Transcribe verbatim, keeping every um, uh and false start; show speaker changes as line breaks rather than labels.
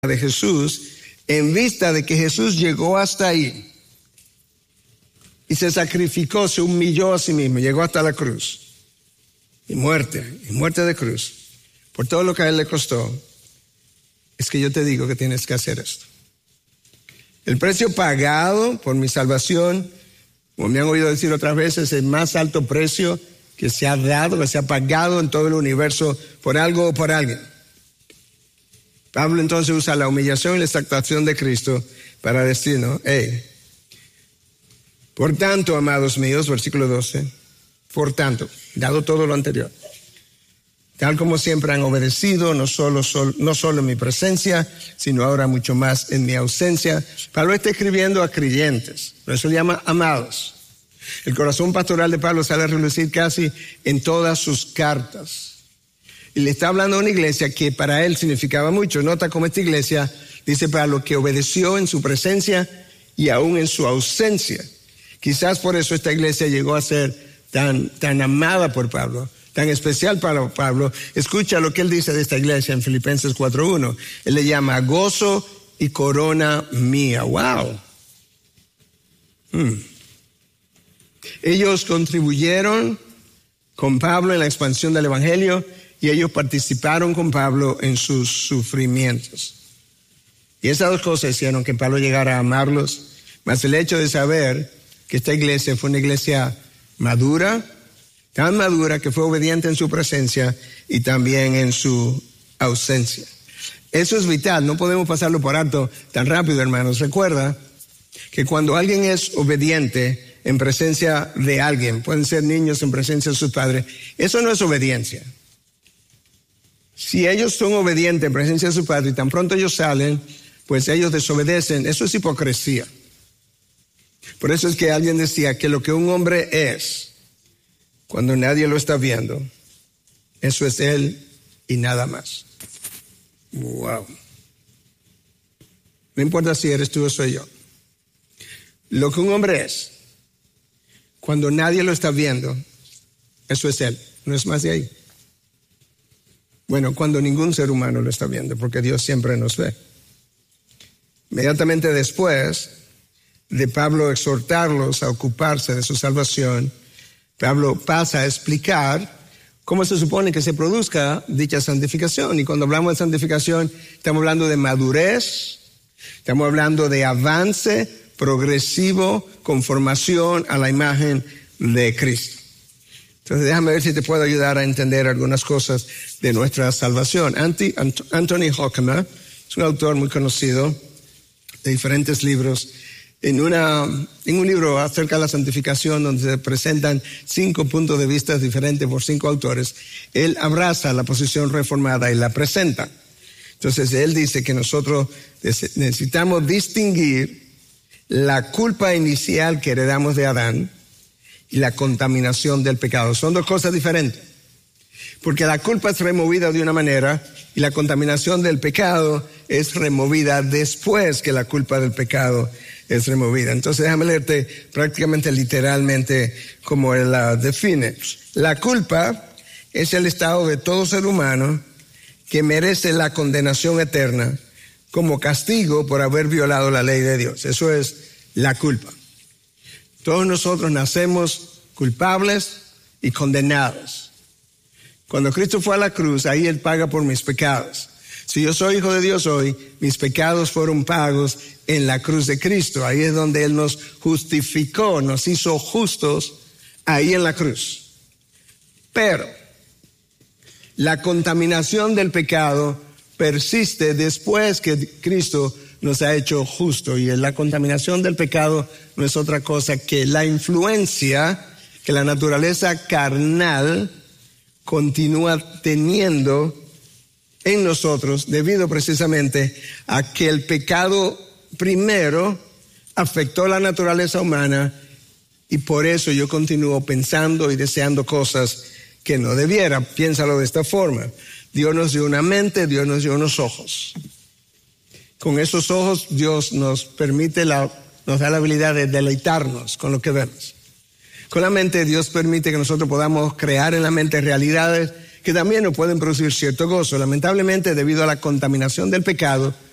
de Jesús en vista de que Jesús llegó hasta ahí y se sacrificó, se humilló a sí mismo, llegó hasta la cruz y muerte, y muerte de cruz, por todo lo que a él le costó. Es que yo te digo que tienes que hacer esto. El precio pagado por mi salvación, como me han oído decir otras veces, es el más alto precio que se ha dado, que se ha pagado en todo el universo por algo o por alguien. Pablo entonces usa la humillación y la exaltación de Cristo para decirnos, hey, por tanto, amados míos, versículo doce, por tanto, dado todo lo anterior, tal como siempre han obedecido, no solo, sol, no solo en mi presencia, sino ahora mucho más en mi ausencia. Pablo está escribiendo a creyentes, por eso le llama amados. El corazón pastoral de Pablo sale a relucir casi en todas sus cartas. Y le está hablando a una iglesia que para él significaba mucho. Nota cómo esta iglesia, dice Pablo, que obedeció en su presencia y aún en su ausencia. Quizás por eso esta iglesia llegó a ser tan, tan amada por Pablo, tan especial para Pablo. Escucha lo que él dice de esta iglesia en Filipenses cuatro uno. Él le llama gozo y corona mía. ¡Wow! Hmm. Ellos contribuyeron con Pablo en la expansión del evangelio y ellos participaron con Pablo en sus sufrimientos. Y esas dos cosas hicieron que Pablo llegara a amarlos, más el hecho de saber que esta iglesia fue una iglesia madura, tan madura que fue obediente en su presencia y también en su ausencia. Eso es vital, no podemos pasarlo por alto tan rápido, hermanos. Recuerda que cuando alguien es obediente en presencia de alguien, pueden ser niños en presencia de sus padres, eso no es obediencia. Si ellos son obedientes en presencia de su padre y tan pronto ellos salen, pues ellos desobedecen, eso es hipocresía. Por eso es que alguien decía que lo que un hombre es, cuando nadie lo está viendo, eso es él y nada más. Wow. No importa si eres tú o soy yo. Lo que un hombre es, cuando nadie lo está viendo, eso es él, no es más de ahí. Bueno, cuando ningún ser humano lo está viendo, porque Dios siempre nos ve. Inmediatamente después de Pablo exhortarlos a ocuparse de su salvación, Pablo pasa a explicar cómo se supone que se produzca dicha santificación. Y cuando hablamos de santificación, estamos hablando de madurez, estamos hablando de avance progresivo, conformación a la imagen de Cristo. Entonces déjame ver si te puedo ayudar a entender algunas cosas de nuestra salvación. Anthony Hoekema es un autor muy conocido de diferentes libros. En, una, en un libro acerca de la santificación, donde se presentan cinco puntos de vista diferentes por cinco autores, él abraza la posición reformada y la presenta. Entonces él dice que nosotros necesitamos distinguir la culpa inicial que heredamos de Adán y la contaminación del pecado. Son dos cosas diferentes. Porque la culpa es removida de una manera y la contaminación del pecado es removida después que la culpa del pecado es removida. Entonces déjame leerte prácticamente literalmente como él la define. La culpa es el estado de todo ser humano que merece la condenación eterna como castigo por haber violado la ley de Dios. Eso es la culpa. Todos nosotros nacemos culpables y condenados. Cuando Cristo fue a la cruz, ahí Él paga por mis pecados. Si yo soy hijo de Dios hoy, mis pecados fueron pagos en la cruz de Cristo. Ahí es donde Él nos justificó, nos hizo justos, ahí en la cruz. Pero la contaminación del pecado persiste después que Cristo nos ha hecho justo. Y la contaminación del pecado no es otra cosa que la influencia que la naturaleza carnal continúa teniendo en nosotros debido precisamente a que el pecado primero afectó la naturaleza humana y por eso yo continúo pensando y deseando cosas que no debiera. Piénsalo de esta forma. Dios nos dio una mente, Dios nos dio unos ojos. Con esos ojos Dios nos permite, la, nos da la habilidad de deleitarnos con lo que vemos. Con la mente Dios permite que nosotros podamos crear en la mente realidades que también nos pueden producir cierto gozo. Lamentablemente, debido a la contaminación del pecado,